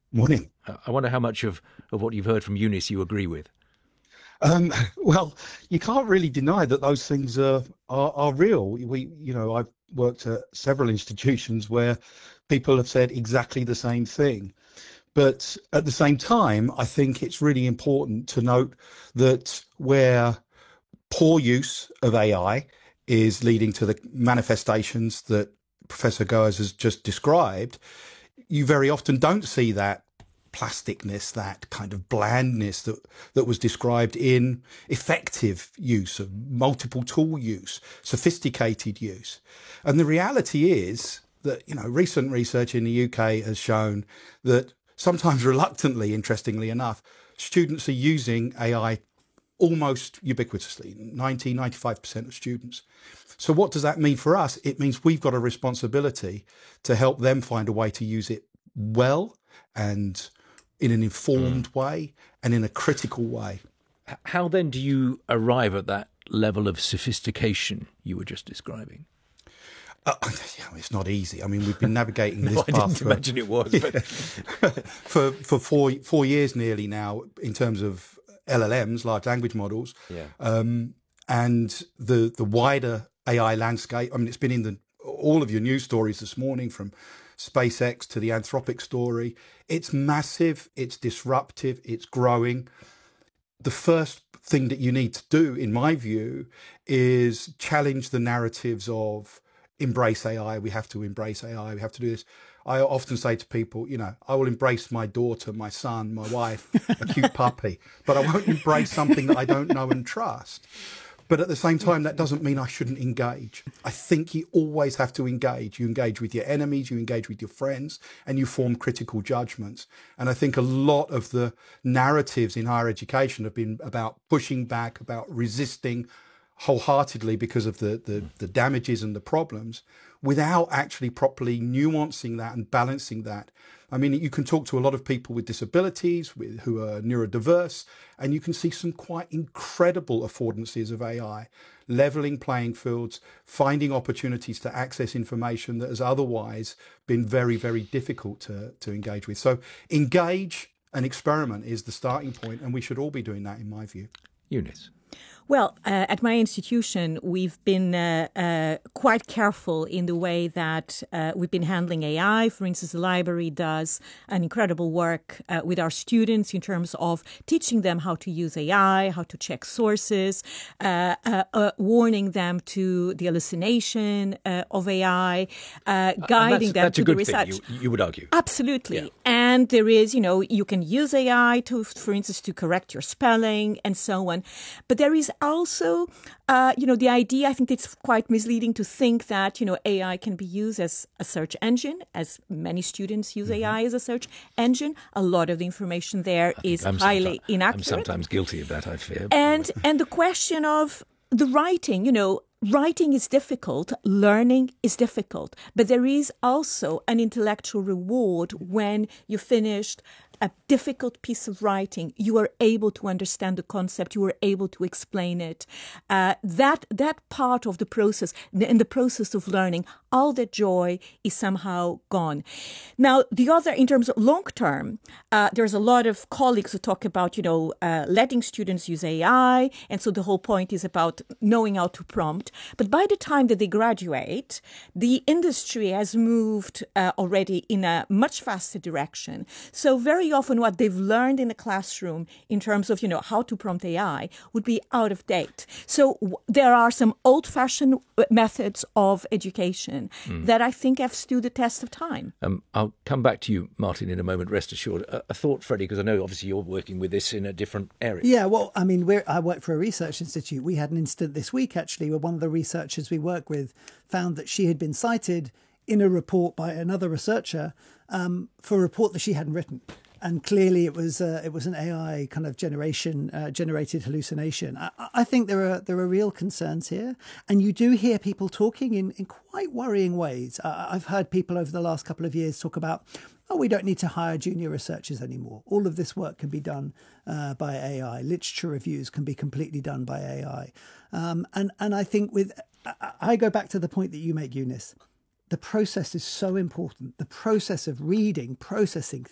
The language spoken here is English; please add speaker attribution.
Speaker 1: Morning.
Speaker 2: I wonder how much of what you've heard from Eunice you agree with.
Speaker 1: Well, you can't really deny that those things are real. I've worked at several institutions where people have said exactly the same thing. But at the same time, I think it's really important to note that where poor use of AI is leading to the manifestations that Professor Goers has just described, you very often don't see that plasticness, that kind of blandness that was described in effective use of multiple tool use, sophisticated use. And the reality is that, recent research in the UK has shown that sometimes reluctantly, interestingly enough, students are using AI almost ubiquitously, 95% of students. So what does that mean for us? It means we've got a responsibility to help them find a way to use it well and in an informed way and in a critical way.
Speaker 2: How then do you arrive at that level of sophistication you were just describing?
Speaker 1: It's not easy. I mean, we've been navigating this
Speaker 2: No, I
Speaker 1: path
Speaker 2: didn't imagine it was. But
Speaker 1: for four years nearly now in terms of LLMs, large language models,
Speaker 2: yeah,
Speaker 1: and the wider AI landscape. I mean, it's been in all of your news stories this morning, from SpaceX to the Anthropic story. It's massive, it's disruptive, it's growing. The first thing that you need to do, in my view, is challenge the narratives of embrace AI. We have to embrace AI. We have to do this. I often say to people, I will embrace my daughter, my son, my wife, a cute puppy, but I won't embrace something that I don't know and trust. But at the same time, that doesn't mean I shouldn't engage. I think you always have to engage. You engage with your enemies, you engage with your friends, and you form critical judgments. And I think a lot of the narratives in higher education have been about pushing back, about resisting wholeheartedly because of the damages and the problems, without actually properly nuancing that and balancing that. I mean, you can talk to a lot of people with disabilities, who are neurodiverse, and you can see some quite incredible affordances of AI, leveling playing fields, finding opportunities to access information that has otherwise been very, very difficult to engage with. So engage and experiment is the starting point, and we should all be doing that, in my view.
Speaker 2: Eunice.
Speaker 3: Well, at my institution, we've been quite careful in the way that we've been handling AI. For instance, the library does an incredible work with our students in terms of teaching them how to use AI, how to check sources, warning them to the hallucination of AI, guiding them
Speaker 2: that's
Speaker 3: to
Speaker 2: a
Speaker 3: the
Speaker 2: good
Speaker 3: research.
Speaker 2: thing, you would argue.
Speaker 3: Absolutely.
Speaker 2: Yeah.
Speaker 3: And there is, you can use AI to, for instance, to correct your spelling and so on. But there is also, the idea, I think it's quite misleading to think that, AI can be used as a search engine, as many students use AI as a search engine. A lot of the information there is highly inaccurate.
Speaker 2: I'm sometimes guilty of that, I fear.
Speaker 3: And the question of the writing, writing is difficult, learning is difficult, but there is also an intellectual reward when you finished a difficult piece of writing. You are able to understand the concept. You are able to explain it. That part of the process, in the process of learning, all that joy is somehow gone. Now, the other, in terms of long term, there's a lot of colleagues who talk about, letting students use AI. And so the whole point is about knowing how to prompt. But by the time that they graduate, the industry has moved already in a much faster direction. So very often what they've learned in the classroom in terms of, how to prompt AI would be out of date. So there are some old-fashioned methods of education that I think have stood the test of time.
Speaker 2: I'll come back to you, Martin, in a moment, rest assured. A thought, Freddie, because I know obviously you're working with this in a different area.
Speaker 4: Yeah, well, I mean, I work for a research institute. We had an incident this week, actually, where one of the researchers we work with found that she had been cited in a report by another researcher for a report that she hadn't written. And clearly it was an AI kind of generated hallucination. I think there are real concerns here. And you do hear people talking in quite worrying ways. I've heard people over the last couple of years talk about, we don't need to hire junior researchers anymore. All of this work can be done by AI. Literature reviews can be completely done by AI. And I think I go back to the point that you make, Eunice. The process is so important. The process of reading, processing,